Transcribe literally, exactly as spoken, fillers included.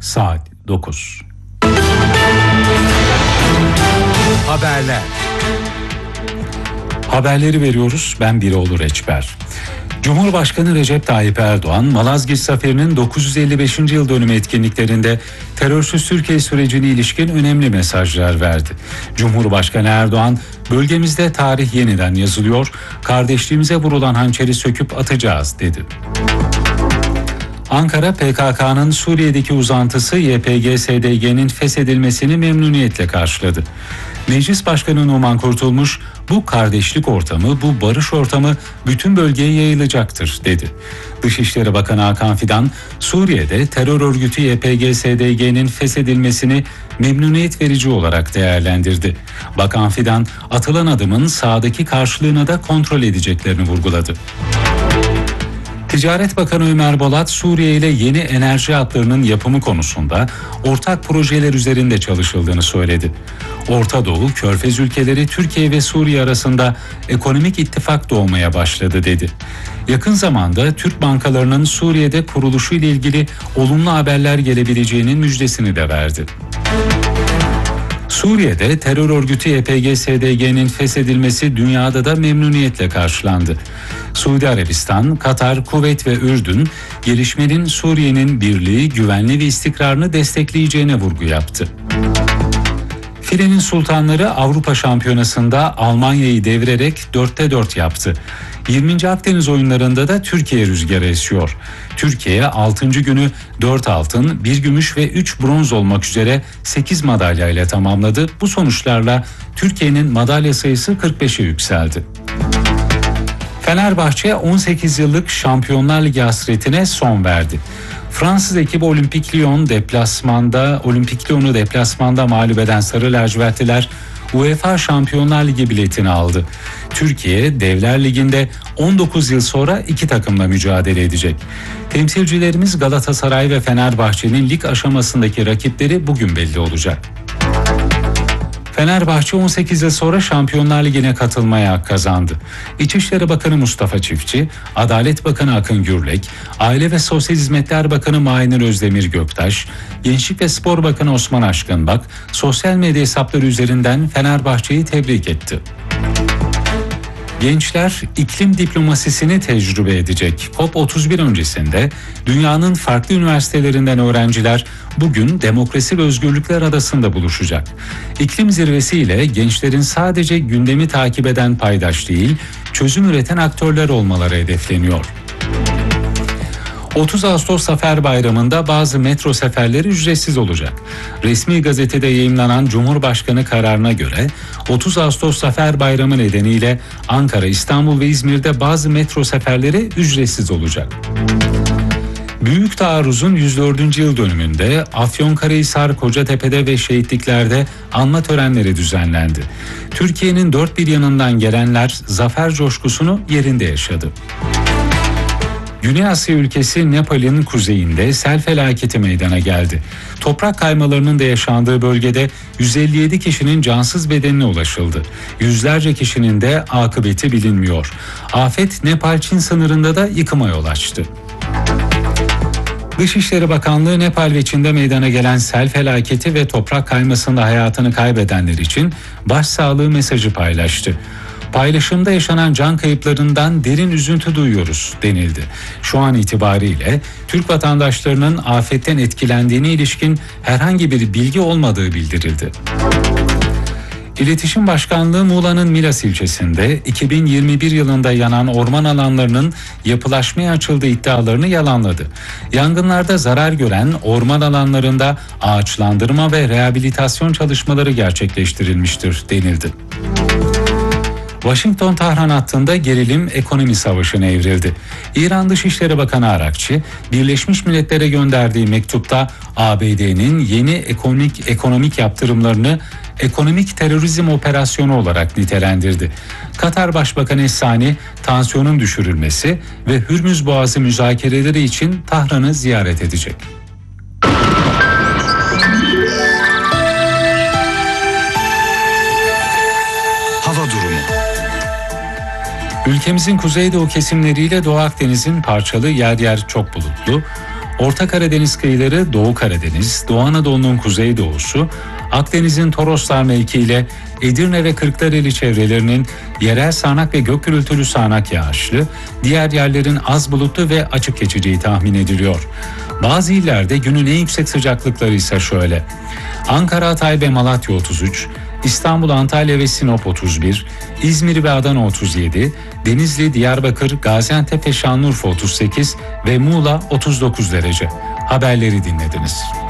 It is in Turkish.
saat dokuz. Haberler. Haberleri veriyoruz. Ben Biroğlu Reçber. Cumhurbaşkanı Recep Tayyip Erdoğan, Malazgirt Zaferi'nin dokuz yüz elli beşinci yıl dönümü etkinliklerinde terörsüz Türkiye sürecine ilişkin önemli mesajlar verdi. Cumhurbaşkanı Erdoğan, bölgemizde tarih yeniden yazılıyor, kardeşliğimize vurulan hançeri söküp atacağız dedi. Ankara, P K K'nın Suriye'deki uzantısı Y P G S D G'nin feshedilmesini memnuniyetle karşıladı. Meclis Başkanı Numan Kurtulmuş, bu kardeşlik ortamı, bu barış ortamı bütün bölgeye yayılacaktır dedi. Dışişleri Bakanı Hakan Fidan, Suriye'de terör örgütü Y P G S D G'nin feshedilmesini memnuniyet verici olarak değerlendirdi. Bakan Fidan, atılan adımın sahadaki karşılığını da kontrol edeceklerini vurguladı. Ticaret Bakanı Ömer Bolat, Suriye ile yeni enerji hatlarının yapımı konusunda ortak projeler üzerinde çalışıldığını söyledi. Orta Doğu, Körfez ülkeleri Türkiye ve Suriye arasında ekonomik ittifak doğmaya başladı dedi. Yakın zamanda Türk bankalarının Suriye'de kuruluşu ile ilgili olumlu haberler gelebileceğinin müjdesini de verdi. Suriye'de terör örgütü Y P G S D G'nin feshedilmesi dünyada da memnuniyetle karşılandı. Suudi Arabistan, Katar, Kuveyt ve Ürdün, gelişmenin Suriye'nin birliği, güvenliği ve istikrarını destekleyeceğine vurgu yaptı. Filenin Sultanları Avrupa Şampiyonası'nda Almanya'yı devirerek dörtte dört yaptı. yirminci Akdeniz oyunlarında da Türkiye rüzgarı esiyor. Türkiye altıncı günü dört altın, bir gümüş ve üç bronz olmak üzere sekiz madalya ile tamamladı. Bu sonuçlarla Türkiye'nin madalya sayısı kırk beşe yükseldi. Fenerbahçe on sekiz yıllık Şampiyonlar Ligi hasretine son verdi. Fransız ekibi Olympique Lyon deplasmanda Olympique Lyon'u deplasmanda mağlup eden Sarı Lacivertliler UEFA Şampiyonlar Ligi biletini aldı. Türkiye, Devler Ligi'nde on dokuz yıl sonra iki takımla mücadele edecek. Temsilcilerimiz Galatasaray ve Fenerbahçe'nin lig aşamasındaki rakipleri bugün belli olacak. Fenerbahçe on sekiz yıl sonra Şampiyonlar Ligi'ne katılmaya hak kazandı. İçişleri Bakanı Mustafa Çiftçi, Adalet Bakanı Akın Gürlek, Aile ve Sosyal Hizmetler Bakanı Mahinur Özdemir Göktaş, Gençlik ve Spor Bakanı Osman Aşkınbak, sosyal medya hesapları üzerinden Fenerbahçe'yi tebrik etti. Gençler iklim diplomasisini tecrübe edecek. COP otuz bir öncesinde dünyanın farklı üniversitelerinden öğrenciler bugün demokrasi ve özgürlükler adasında buluşacak. İklim zirvesiyle gençlerin sadece gündemi takip eden paydaş değil, çözüm üreten aktörler olmaları hedefleniyor. otuz Ağustos Zafer Bayramı'nda bazı metro seferleri ücretsiz olacak. Resmi gazetede yayımlanan Cumhurbaşkanı kararına göre otuz Ağustos Zafer Bayramı nedeniyle Ankara, İstanbul ve İzmir'de bazı metro seferleri ücretsiz olacak. Büyük taarruzun yüz dördüncü yıl dönümünde Afyonkarahisar, Kocatepe'de ve şehitliklerde anma törenleri düzenlendi. Türkiye'nin dört bir yanından gelenler zafer coşkusunu yerinde yaşadı. Güney Asya ülkesi Nepal'in kuzeyinde sel felaketi meydana geldi. Toprak kaymalarının da yaşandığı bölgede yüz elli yedi kişinin cansız bedenine ulaşıldı. Yüzlerce kişinin de akıbeti bilinmiyor. Afet Nepal-Çin sınırında da yıkıma yol açtı. Dışişleri Bakanlığı Nepal ve Çin'de meydana gelen sel felaketi ve toprak kaymasında hayatını kaybedenler için başsağlığı mesajı paylaştı. Paylaşımda yaşanan can kayıplarından derin üzüntü duyuyoruz denildi. Şu an itibariyle Türk vatandaşlarının afetten etkilendiğine ilişkin herhangi bir bilgi olmadığı bildirildi. İletişim Başkanlığı Muğla'nın Milas ilçesinde iki bin yirmi bir yılında yanan orman alanlarının yapılaşmaya açıldığı iddialarını yalanladı. Yangınlarda zarar gören orman alanlarında ağaçlandırma ve rehabilitasyon çalışmaları gerçekleştirilmiştir denildi. Washington-Tahran hattında gerilim ekonomi savaşına evrildi. İran Dışişleri Bakanı Arakçı, Birleşmiş Milletler'e gönderdiği mektupta A B D'nin yeni ekonomik ekonomik yaptırımlarını ekonomik terörizm operasyonu olarak nitelendirdi. Katar Başbakanı Es-Sani, tansiyonun düşürülmesi ve Hürmüz Boğazı müzakereleri için Tahran'ı ziyaret edecek. Hava durumu. Ülkemizin kuzeydoğu kesimleriyle Doğu Akdeniz'in parçalı yer yer çok bulutlu. Orta Karadeniz kıyıları, Doğu Karadeniz, Doğu Anadolu'nun kuzeydoğusu, Akdeniz'in Toroslar mevkiiyle Edirne ve Kırklareli çevrelerinin yerel sağanak ve gök gürültülü sağanak yağışlı, diğer yerlerin az bulutlu ve açık geçeceği tahmin ediliyor. Bazı illerde günün en yüksek sıcaklıkları ise şöyle: Ankara, Hatay ve Malatya otuz üç, İstanbul, Antalya ve Sinop otuz bir, İzmir ve Adana otuz yedi, Denizli, Diyarbakır, Gaziantep ve Şanlıurfa otuz sekiz ve Muğla otuz dokuz derece. Haberleri dinlediniz.